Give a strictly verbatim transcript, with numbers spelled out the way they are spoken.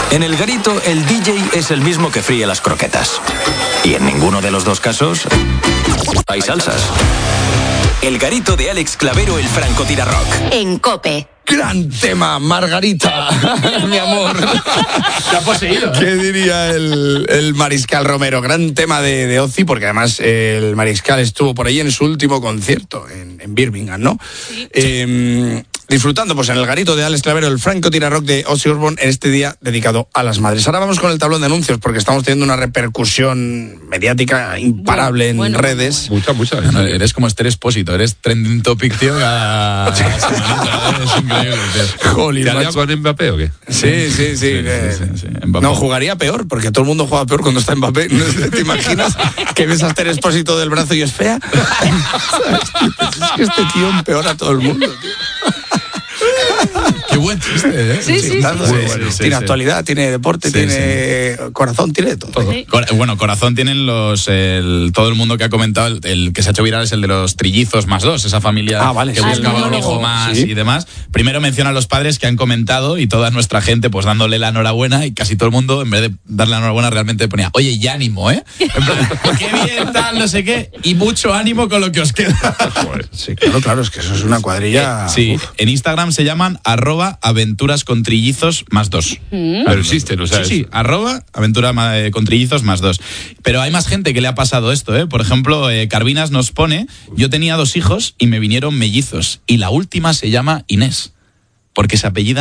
En El Garito, el D J es el mismo que fríe las croquetas. Y en ninguno de los dos casos hay salsas. El Garito de Alex Clavero, el francotirador. En COPE. Gran tema, Margarita, mi amor. Te ha poseído. ¿Qué diría el, el Mariscal Romero? Gran tema de, de Ozzy, porque además el Mariscal estuvo por ahí en su último concierto, en, en Birmingham, ¿no? Sí. Eh, disfrutando pues en el Garito de Alex Clavero, el francotirador de Ozzy Osbourne, en este día dedicado a las madres. Ahora vamos con el tablón de anuncios, porque estamos teniendo una repercusión mediática imparable bueno, en bueno, redes. Mucha, mucha. No, eres como Esther Expósito, eres trending topic, tío. A... es increíble. Jolín, ¿te has liado con Mbappé o qué? Sí, sí, sí. sí, eh, sí, sí, sí. No, jugaría peor, porque todo el mundo juega peor cuando está Mbappé. ¿Te imaginas que ves a Esther Expósito del brazo y es fea? Es que este tío empeora a todo el mundo, tío. Qué buen chiste, ¿eh? Sí, sí, sí, Claro, sí, sí, sí, sí, sí. Tiene actualidad, tiene deporte, sí, tiene sí. corazón, tiene todo. todo. Sí. Bueno, corazón tienen los el, todo el mundo que ha comentado, el, el que se ha hecho viral es el de los trillizos más dos, esa familia ah, vale, que sí, buscaba un hijo más ¿sí? y demás. Primero menciona a los padres que han comentado y toda nuestra gente pues dándole la enhorabuena, y casi todo el mundo en vez de darle la enhorabuena realmente ponía, oye, y ánimo, ¿eh? En plan, qué bien, tal, no sé qué, y mucho ánimo con lo que os queda. Sí, claro, claro, es que eso es una cuadrilla. Eh, sí, uf. En Instagram se llaman arroba aventuras con trillizos más dos. Mm. Pero existen, o sea. Sí, sí, arroba aventura con trillizos más dos. Pero hay más gente que le ha pasado esto, ¿eh? Por ejemplo, eh, Carvinas nos pone, yo tenía dos hijos y me vinieron mellizos, y la última se llama Inés, porque se apellida